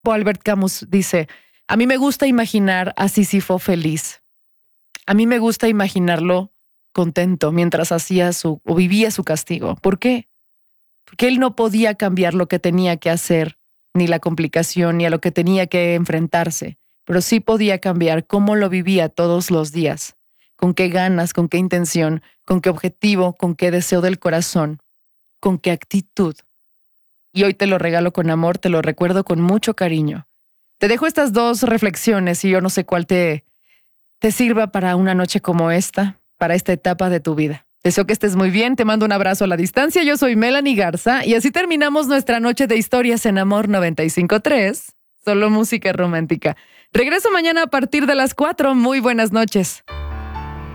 Albert Camus dice, a mí me gusta imaginar a Sísifo feliz. A mí me gusta imaginarlo contento mientras hacía o vivía su castigo. ¿Por qué? Porque él no podía cambiar lo que tenía que hacer, ni la complicación, ni a lo que tenía que enfrentarse, pero sí podía cambiar cómo lo vivía todos los días, con qué ganas, con qué intención, con qué objetivo, con qué deseo del corazón, con qué actitud. Y hoy te lo regalo con amor, te lo recuerdo con mucho cariño. Te dejo estas dos reflexiones y yo no sé cuál te sirva para una noche como esta, para esta etapa de tu vida. Deseo que estés muy bien, te mando un abrazo a la distancia. Yo soy Melanie Garza y así terminamos nuestra noche de historias en Amor 95.3, solo música romántica. Regreso mañana a partir de las 4. Muy buenas noches.